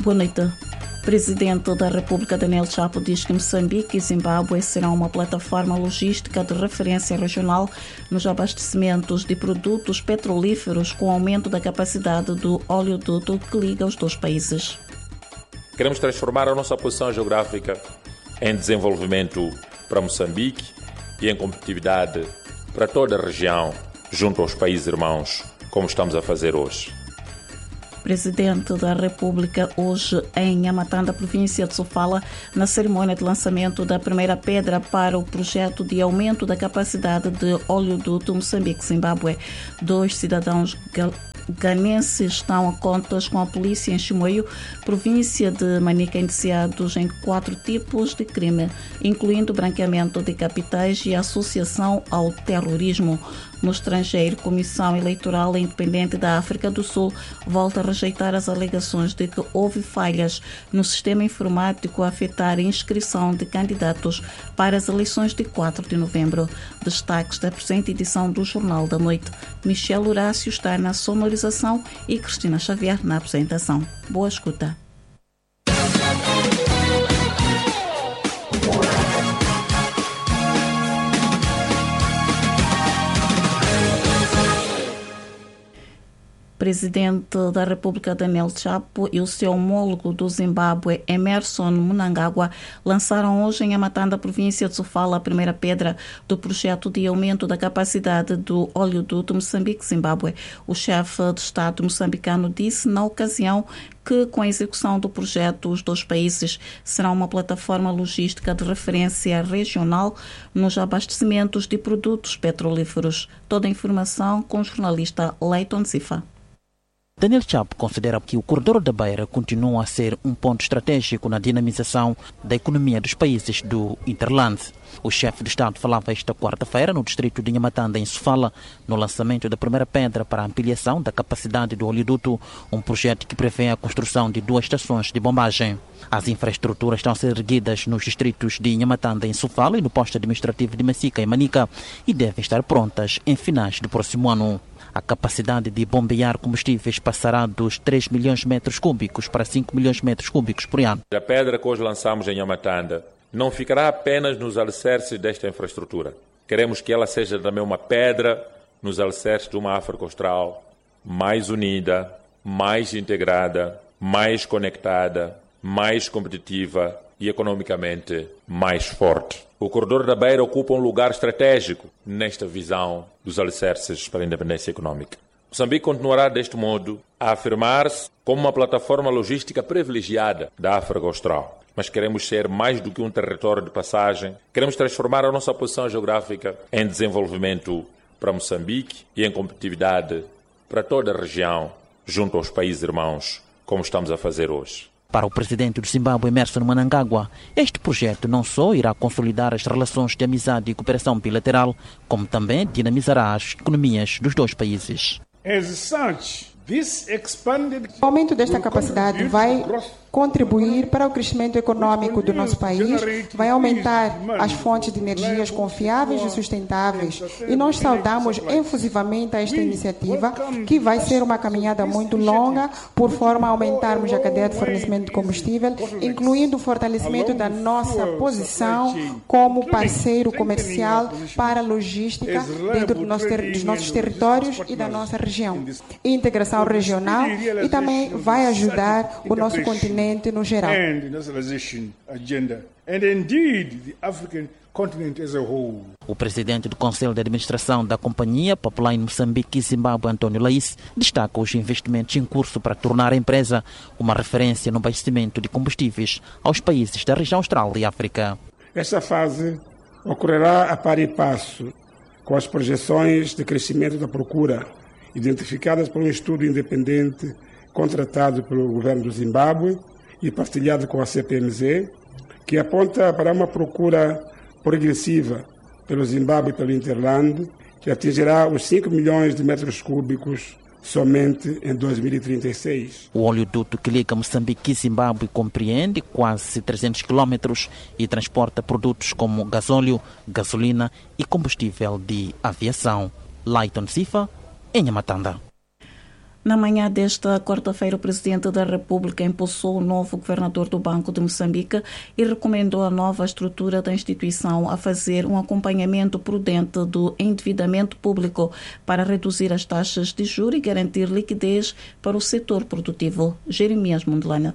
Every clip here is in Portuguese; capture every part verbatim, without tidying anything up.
Boa noite. Presidente da República Daniel Chapo diz que Moçambique e Zimbábue serão uma plataforma logística de referência regional nos abastecimentos de produtos petrolíferos com aumento da capacidade do oleoduto que liga os dois países. Queremos transformar a nossa posição geográfica em desenvolvimento para Moçambique e em competitividade para toda a região junto aos países irmãos, como estamos a fazer hoje. Presidente da República hoje em Nhamatanda, província de Sofala, na cerimônia de lançamento da primeira pedra para o projeto de aumento da capacidade de oleoduto Moçambique-Zimbábue. Dois cidadãos ganenses estão a contas com a polícia em Chimoio, província de Manica, indiciados em quatro tipos de crime, incluindo branqueamento de capitais e associação ao terrorismo. No estrangeiro, Comissão Eleitoral Independente da África do Sul volta a rejeitar as alegações de que houve falhas no sistema informático a afetar a inscrição de candidatos para as eleições de quatro de novembro. Destaques da presente edição do Jornal da Noite. Michel Horácio está na sonorização e Cristina Xavier na apresentação. Boa escuta. Presidente da República Daniel Chapo e o seu homólogo do Zimbábue, Emmerson Mnangagwa, lançaram hoje em Nhamatanda, província de Sofala, a primeira pedra do projeto de aumento da capacidade do oleoduto Moçambique-Zimbábue. O chefe de Estado moçambicano disse na ocasião que, com a execução do projeto, os dois países serão uma plataforma logística de referência regional nos abastecimentos de produtos petrolíferos. Toda a informação com o jornalista Leiton Zifa. Daniel Chapo considera que o corredor da Beira continua a ser um ponto estratégico na dinamização da economia dos países do Interland. O chefe de Estado falava esta quarta-feira no distrito de Nhamatanda, em Sofala, no lançamento da primeira pedra para a ampliação da capacidade do oleoduto, um projeto que prevê a construção de duas estações de bombagem. As infraestruturas estão a ser erguidas nos distritos de Nhamatanda, em Sofala, e no posto administrativo de Massica, em Manica, e devem estar prontas em finais do próximo ano. A capacidade de bombear combustíveis passará dos três milhões de metros cúbicos para cinco milhões de metros cúbicos por ano. A pedra que hoje lançamos em Nhamatanda não ficará apenas nos alicerces desta infraestrutura. Queremos que ela seja também uma pedra nos alicerces de uma África Austral mais unida, mais integrada, mais conectada, mais competitiva e economicamente mais forte. O corredor da Beira ocupa um lugar estratégico nesta visão dos alicerces para a independência econômica. Moçambique continuará deste modo a afirmar-se como uma plataforma logística privilegiada da África Austral. Mas queremos ser mais do que um território de passagem. Queremos transformar a nossa posição geográfica em desenvolvimento para Moçambique e em competitividade para toda a região junto aos países irmãos, como estamos a fazer hoje. Para o presidente do Zimbábue, Emmerson Mnangagwa, este projeto não só irá consolidar as relações de amizade e cooperação bilateral, como também dinamizará as economias dos dois países. As such, this expanded... O aumento desta capacidade vai contribuir para o crescimento econômico do nosso país, vai aumentar as fontes de energias confiáveis e sustentáveis. E nós saudamos efusivamente esta iniciativa, que vai ser uma caminhada muito longa, por forma a aumentarmos a cadeia de fornecimento de combustível, incluindo o fortalecimento da nossa posição como parceiro comercial para a logística dentro do nosso ter- dos nossos territórios e da nossa região. Integração regional e também vai ajudar o nosso continente no geral. O presidente do Conselho de Administração da Companhia Pipeline Moçambique e Zimbábue, António Laís, destaca os investimentos em curso para tornar a empresa uma referência no abastecimento de combustíveis aos países da região austral e África. Esta fase ocorrerá a par e passo com as projeções de crescimento da procura identificadas por um estudo independente contratado pelo governo do Zimbábue e partilhado com a C P M Z, que aponta para uma procura progressiva pelo Zimbábue e pelo Interland, que atingirá os cinco milhões de metros cúbicos somente em dois mil e trinta e seis. O oleoduto que liga Moçambique e Zimbábue compreende quase trezentos quilômetros e transporta produtos como gasóleo, gasolina e combustível de aviação. Leiton Zifa, em Nhamatanda. Na manhã desta quarta-feira, o Presidente da República impulsou o novo governador do Banco de Moçambique e recomendou a nova estrutura da instituição a fazer um acompanhamento prudente do endividamento público para reduzir as taxas de juros e garantir liquidez para o setor produtivo. Jeremias Mondelana.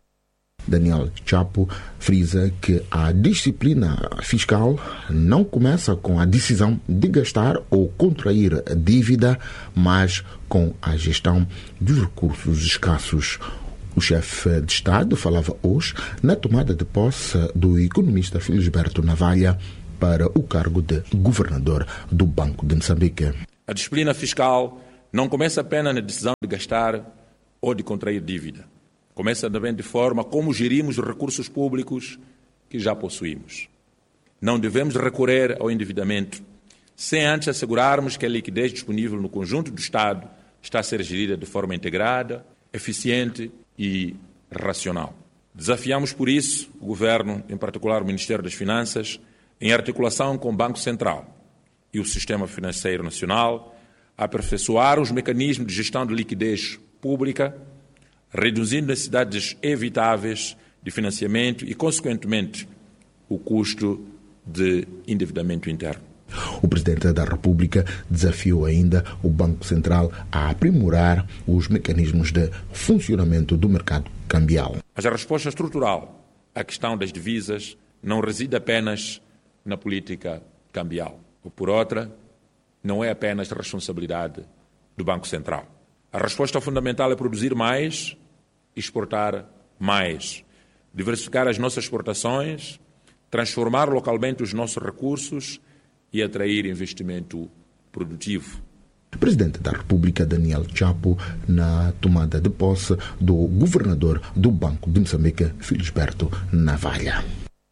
Daniel Chapo frisa que a disciplina fiscal não começa com a decisão de gastar ou contrair a dívida, mas com a gestão dos recursos escassos. O chefe de Estado falava hoje na tomada de posse do economista Felisberto Navalha para o cargo de governador do Banco de Moçambique. A disciplina fiscal não começa apenas na decisão de gastar ou de contrair dívida. Começa também de forma como gerimos os recursos públicos que já possuímos. Não devemos recorrer ao endividamento sem antes assegurarmos que a liquidez disponível no conjunto do Estado está a ser gerida de forma integrada, eficiente e racional. Desafiamos, por isso, o Governo, em particular o Ministério das Finanças, em articulação com o Banco Central e o Sistema Financeiro Nacional, a aperfeiçoar os mecanismos de gestão de liquidez pública, reduzindo necessidades evitáveis de financiamento e, consequentemente, o custo de endividamento interno. O Presidente da República desafiou ainda o Banco Central a aprimorar os mecanismos de funcionamento do mercado cambial. Mas a resposta estrutural à questão das divisas não reside apenas na política cambial. Ou, por outra, não é apenas responsabilidade do Banco Central. A resposta fundamental é produzir mais e exportar mais, diversificar as nossas exportações, transformar localmente os nossos recursos e atrair investimento produtivo. O Presidente da República, Daniel Chapo, na tomada de posse do governador do Banco de Moçambique, Felisberto Navalha.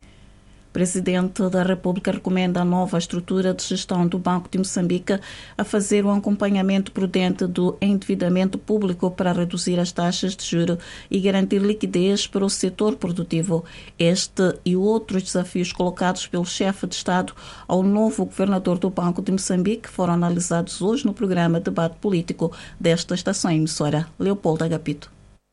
O Presidente da República recomenda a nova estrutura de gestão do Banco de Moçambique a fazer um acompanhamento prudente do endividamento público para reduzir as taxas de juros e garantir liquidez para o setor produtivo. Este e outros desafios colocados pelo chefe de Estado ao novo governador do Banco de Moçambique foram analisados hoje no programa Debate Político desta estação emissora. Leopoldo Agapito.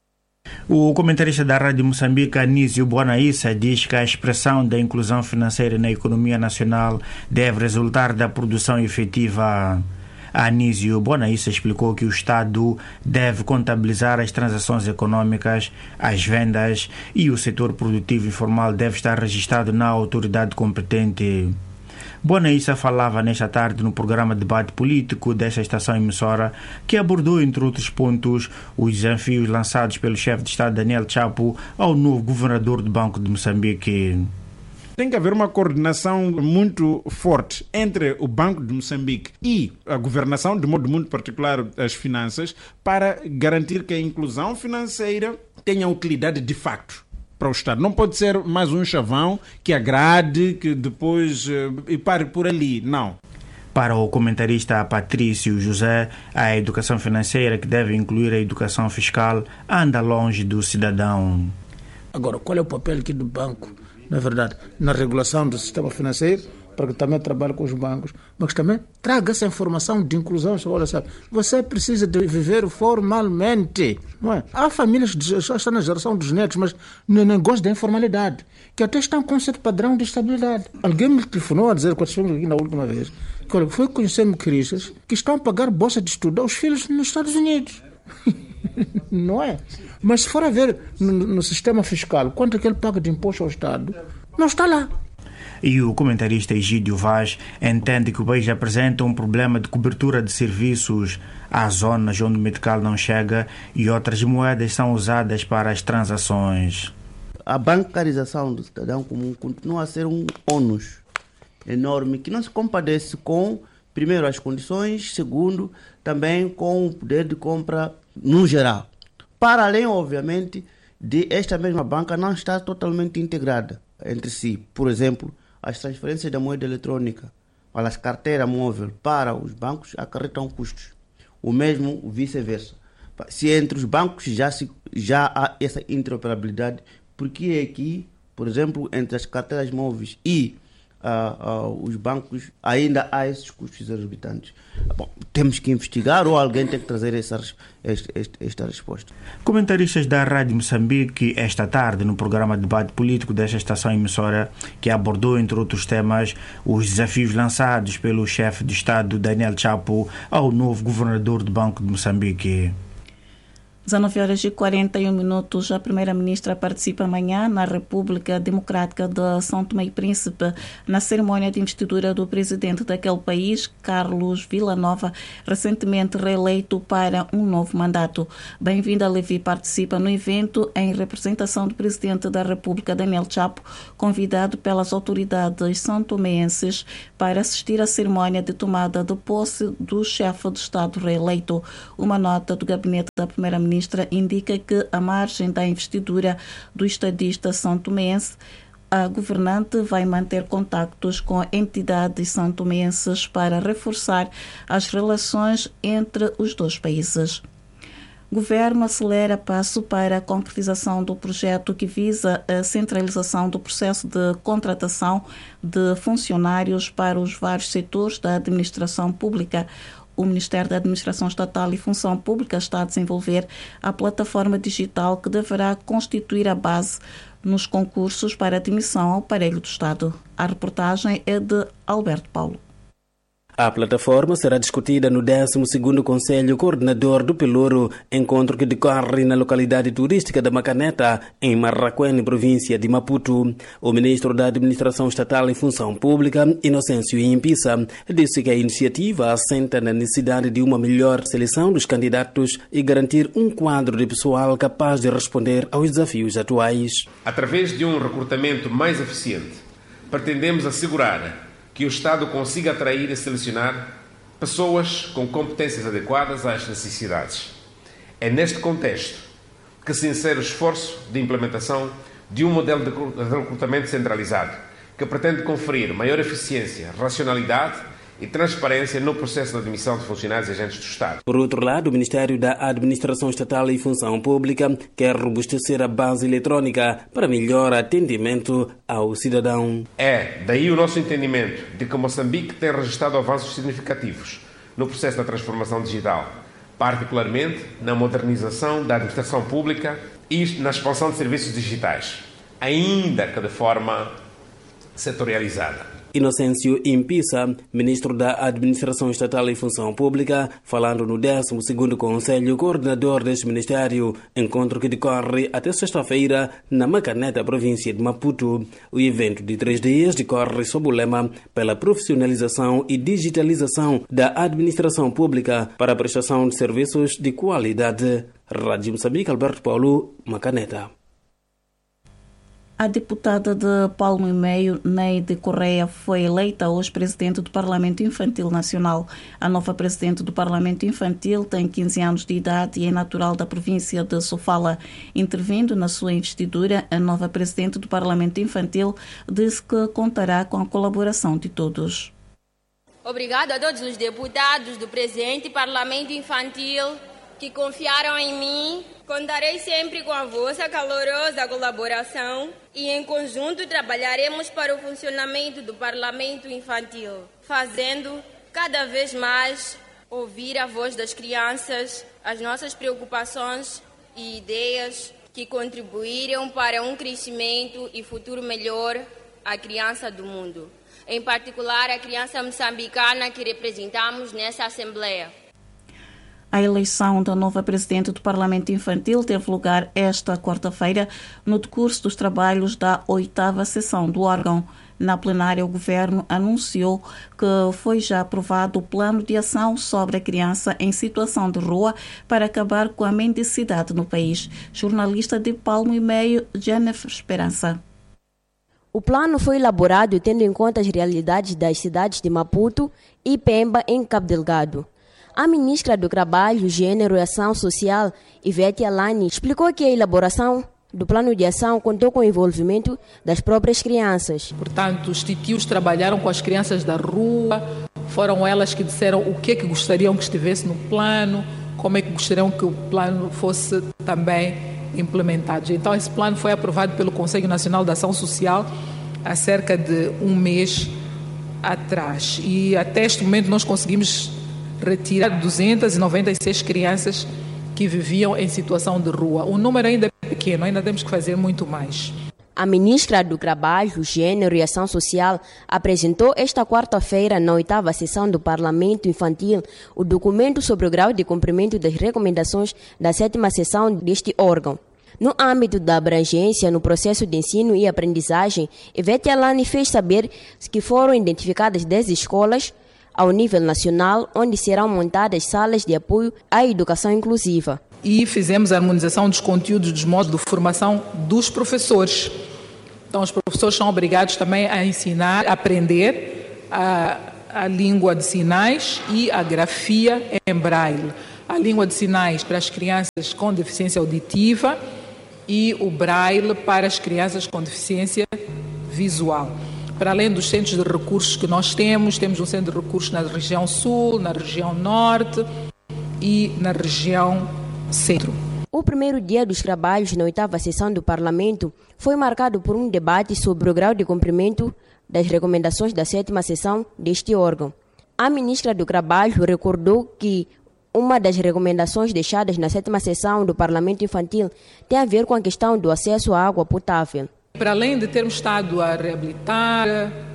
O comentarista da Rádio Moçambique, Anísio Bonaissa, diz que a expressão da inclusão financeira na economia nacional deve resultar da produção efetiva. Anísio Bonaissa explicou que o Estado deve contabilizar as transações econômicas, as vendas e o setor produtivo informal deve estar registrado na autoridade competente. Bonaissa falava nesta tarde no programa Debate Político desta estação emissora, que abordou, entre outros pontos, os desafios lançados pelo chefe de Estado Daniel Chapo ao novo governador do Banco de Moçambique. Tem que haver uma coordenação muito forte entre o Banco de Moçambique e a governação, de modo muito particular as finanças, para garantir que a inclusão financeira tenha utilidade de facto para o Estado. Não pode ser mais um chavão que agrade, que depois uh, e pare por ali. Não. Para o comentarista Patrício José, a educação financeira, que deve incluir a educação fiscal, anda longe do cidadão. Agora, qual é o papel aqui do banco, na verdade, na regulação do sistema financeiro, para que também trabalhe com os bancos, mas também traga essa informação de inclusão. Olha, sabe, você precisa de viver formalmente, não é? Há famílias que já estão na geração dos netos, mas não gostam da informalidade, que até estão com um certo padrão de estabilidade. Alguém me telefonou a dizer, quando estivemos aqui na última vez, que olha, foi conhecer motoristas que estão a pagar bolsa de estudo aos filhos nos Estados Unidos. Não é? Mas se for a ver no, no sistema fiscal, quanto é que ele paga de imposto ao Estado, não está lá. E o comentarista Egídio Vaz entende que o país apresenta um problema de cobertura de serviços. Há zonas onde o medical não chega e outras moedas são usadas para as transações. A bancarização do cidadão comum continua a ser um ônus enorme que não se compadece com, primeiro, as condições, segundo, também com o poder de compra no geral. Para além, obviamente, de esta mesma banca não estar totalmente integrada entre si. Por exemplo, as transferências da moeda eletrônica para as carteiras móveis para os bancos acarretam custos. O mesmo vice-versa. Se entre os bancos já, se, já há essa interoperabilidade, por que é que, por exemplo, entre as carteiras móveis e uh, uh, os bancos, ainda há esses custos exorbitantes. Bom, temos que investigar ou alguém tem que trazer essa, esta, esta, esta resposta. Comentaristas da Rádio Moçambique, esta tarde, no programa de debate político desta estação emissora, que abordou, entre outros temas, os desafios lançados pelo chefe de Estado, Daniel Chapo, ao novo governador do Banco de Moçambique. dezenove horas e quarenta e um minutos. A primeira-ministra participa amanhã na República Democrática de São Tomé e Príncipe na cerimônia de investidura do presidente daquele país, Carlos Villanova, recentemente reeleito para um novo mandato. Bem-vinda Levi participa no evento em representação do presidente da República, Daniel Chapo, convidado pelas autoridades santomenses para assistir à cerimônia de tomada de posse do chefe de Estado reeleito. Uma nota do gabinete da primeira-ministra indica que, à margem da investidura do estadista santomense, a governante vai manter contactos com entidades santomenses para reforçar as relações entre os dois países. O governo acelera passo para a concretização do projeto que visa a centralização do processo de contratação de funcionários para os vários setores da administração pública. O Ministério da Administração Estatal e Função Pública está a desenvolver a plataforma digital que deverá constituir a base nos concursos para admissão ao aparelho do Estado. A reportagem é de Alberto Paulo. A plataforma será discutida no décimo segundo Conselho Coordenador do Pelouro, encontro que decorre na localidade turística da Macaneta, em Marraquém, província de Maputo. O ministro da Administração Estatal e Função Pública, Inocêncio Impisa, disse que a iniciativa assenta na necessidade de uma melhor seleção dos candidatos e garantir um quadro de pessoal capaz de responder aos desafios atuais. Através de um recrutamento mais eficiente, pretendemos assegurar que o Estado consiga atrair e selecionar pessoas com competências adequadas às necessidades. É neste contexto que se insere o esforço de implementação de um modelo de recrutamento centralizado, que pretende conferir maior eficiência, racionalidade e transparência no processo de admissão de funcionários e agentes do Estado. Por outro lado, o Ministério da Administração Estatal e Função Pública quer robustecer a base eletrónica para melhor atendimento ao cidadão. É daí o nosso entendimento de que Moçambique tem registrado avanços significativos no processo da transformação digital, particularmente na modernização da administração pública e na expansão de serviços digitais, ainda que de forma setorializada. Inocêncio Impisa, ministro da Administração Estatal e Função Pública, falando no décimo segundo Conselho Coordenador deste Ministério, encontro que decorre até sexta-feira na Macaneta, província de Maputo. O evento de três dias decorre sob o lema pela profissionalização e digitalização da administração pública para a prestação de serviços de qualidade. Rádio Moçambique, Alberto Paulo, Macaneta. A deputada de Palmo e Meio, Neide Correia, foi eleita hoje presidente do Parlamento Infantil Nacional. A nova presidente do Parlamento Infantil tem quinze anos de idade e é natural da província de Sofala. Intervindo na sua investidura, a nova presidente do Parlamento Infantil disse que contará com a colaboração de todos. Obrigado a todos os deputados do presente Parlamento Infantil que confiaram em mim. Contarei sempre com a vossa calorosa colaboração e, em conjunto, trabalharemos para o funcionamento do Parlamento Infantil, fazendo cada vez mais ouvir a voz das crianças, as nossas preocupações e ideias que contribuíram para um crescimento e futuro melhor à criança do mundo, em particular a criança moçambicana que representamos nessa Assembleia. A eleição da nova presidente do Parlamento Infantil teve lugar esta quarta-feira no decurso dos trabalhos da oitava sessão do órgão. Na plenária, o governo anunciou que foi já aprovado o plano de ação sobre a criança em situação de rua para acabar com a mendicidade no país. Jornalista de Palmo e Meio, Jennifer Esperança. O plano foi elaborado tendo em conta as realidades das cidades de Maputo e Pemba, em Cabo Delgado. A ministra do Trabalho, Gênero e Ação Social, Ivete Alani, explicou que a elaboração do plano de ação contou com o envolvimento das próprias crianças. Portanto, os titios trabalharam com as crianças da rua, foram elas que disseram o que é que gostariam que estivesse no plano, como é que gostariam que o plano fosse também implementado. Então, esse plano foi aprovado pelo Conselho Nacional de Ação Social há cerca de um mês atrás. E até este momento nós conseguimos retirar duzentas e noventa e seis crianças que viviam em situação de rua. O número ainda é pequeno, ainda temos que fazer muito mais. A ministra do Trabalho, Gênero e Ação Social apresentou esta quarta-feira, na oitava sessão do Parlamento Infantil, o documento sobre o grau de cumprimento das recomendações da sétima sessão deste órgão. No âmbito da abrangência no processo de ensino e aprendizagem, Ivete Alane fez saber que foram identificadas dez escolas ao nível nacional, onde serão montadas salas de apoio à educação inclusiva. E fizemos a harmonização dos conteúdos dos modos de formação dos professores. Então, os professores são obrigados também a ensinar, a aprender a, a língua de sinais e a grafia em braille. A língua de sinais para as crianças com deficiência auditiva e o braille para as crianças com deficiência visual. Para além dos centros de recursos que nós temos, temos um centro de recursos na região sul, na região norte e na região centro. O primeiro dia dos trabalhos na oitava sessão do Parlamento foi marcado por um debate sobre o grau de cumprimento das recomendações da sétima sessão deste órgão. A ministra do Trabalho recordou que uma das recomendações deixadas na sétima sessão do Parlamento Infantil tem a ver com a questão do acesso à água potável. Para além de termos estado a reabilitar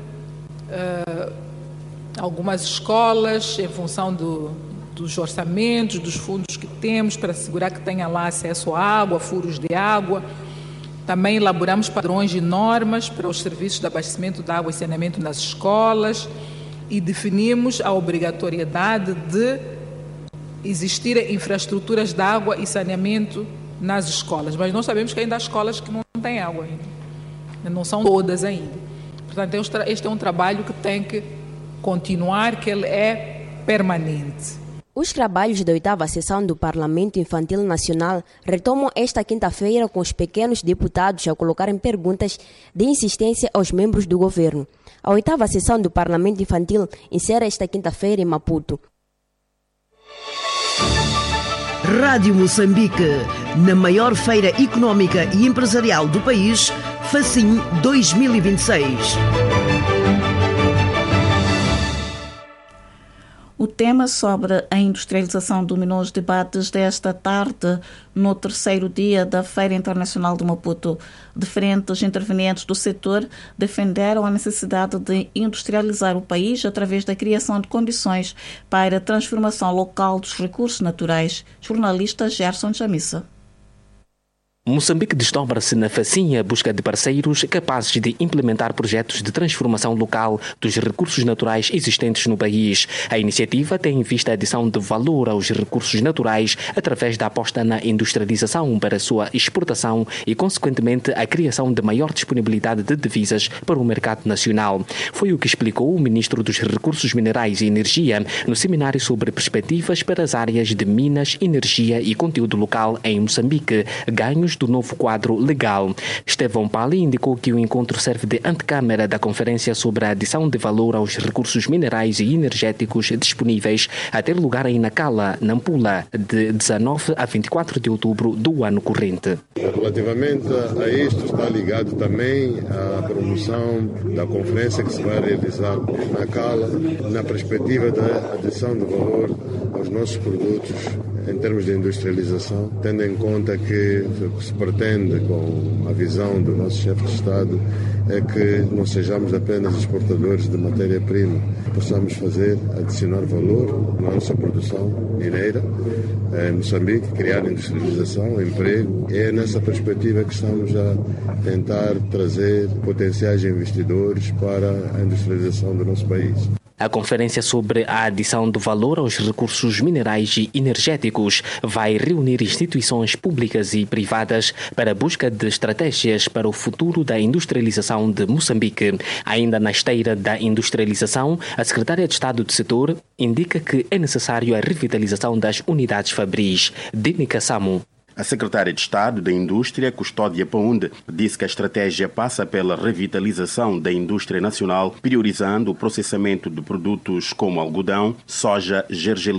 uh, algumas escolas em função do, dos orçamentos, dos fundos que temos para assegurar que tenha lá acesso à água, furos de água, também elaboramos padrões e normas para os serviços de abastecimento de água e saneamento nas escolas e definimos a obrigatoriedade de existirem infraestruturas de água e saneamento nas escolas. Mas nós sabemos que ainda há escolas que não têm água ainda. Não são todas ainda. Portanto, este é um trabalho que tem que continuar, que ele é permanente. Os trabalhos da oitava sessão do Parlamento Infantil Nacional retomam esta quinta-feira com os pequenos deputados a colocarem perguntas de insistência aos membros do governo. A oitava sessão do Parlamento Infantil encerra esta quinta-feira em Maputo. Rádio Moçambique, na maior feira económica e empresarial do país, Facim dois mil e vinte e seis. O tema sobre a industrialização dominou os debates desta tarde no terceiro dia da Feira Internacional de Maputo. Diferentes intervenientes do setor defenderam a necessidade de industrializar o país através da criação de condições para a transformação local dos recursos naturais. Jornalista Gerson Jamissa. Moçambique desdobra-se na facinha busca de parceiros capazes de implementar projetos de transformação local dos recursos naturais existentes no país. A iniciativa tem em vista a adição de valor aos recursos naturais através da aposta na industrialização para sua exportação e, consequentemente, a criação de maior disponibilidade de divisas para o mercado nacional. Foi o que explicou o ministro dos Recursos Minerais e Energia no seminário sobre perspectivas para as áreas de minas, energia e conteúdo local em Moçambique, ganhos do novo quadro legal. Estevão Pali indicou que o encontro serve de antecâmara da conferência sobre a adição de valor aos recursos minerais e energéticos disponíveis a ter lugar em Nacala, Nampula, de dezanove a vinte e quatro de outubro do ano corrente. Relativamente a isto, está ligado também à promoção da conferência que se vai realizar em Nacala, na perspectiva da adição de valor aos nossos produtos em termos de industrialização, tendo em conta que o que se pretende com a visão do nosso chefe de Estado é que não sejamos apenas exportadores de matéria-prima, possamos fazer, adicionar valor na nossa produção mineira em Moçambique, criar industrialização, emprego. É nessa perspectiva que estamos a tentar trazer potenciais investidores para a industrialização do nosso país. A conferência sobre a adição de valor aos recursos minerais e energéticos vai reunir instituições públicas e privadas para a busca de estratégias para o futuro da industrialização de Moçambique. Ainda na esteira da industrialização, a secretária de Estado do setor indica que é necessário a revitalização das unidades fabris. Dini Kassamo. A secretária de Estado da Indústria, Custódia Paunde, disse que a estratégia passa pela revitalização da indústria nacional, priorizando o processamento de produtos como algodão, soja, gergelim,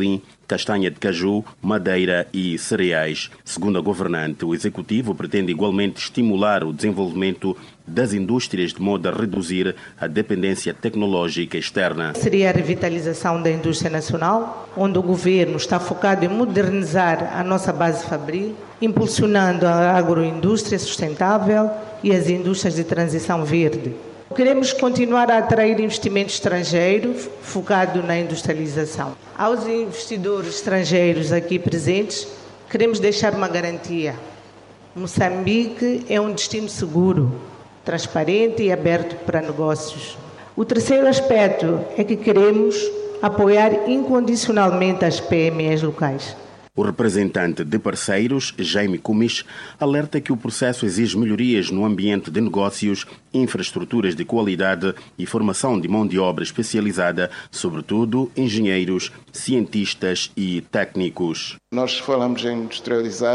castanha de caju, madeira e cereais. Segundo a governante, o executivo pretende igualmente estimular o desenvolvimento das indústrias de modo a reduzir a dependência tecnológica externa. Seria a revitalização da indústria nacional, onde o governo está focado em modernizar a nossa base fabril, impulsionando a agroindústria sustentável e as indústrias de transição verde. Queremos continuar a atrair investimento estrangeiro focado na industrialização. Aos investidores estrangeiros aqui presentes, queremos deixar uma garantia. Moçambique é um destino seguro, transparente e aberto para negócios. O terceiro aspecto é que queremos apoiar incondicionalmente as P M Es locais. O representante de parceiros, Jaime Kumis, alerta que o processo exige melhorias no ambiente de negócios, infraestruturas de qualidade e formação de mão de obra especializada, sobretudo engenheiros, cientistas e técnicos. Nós falamos em industrializar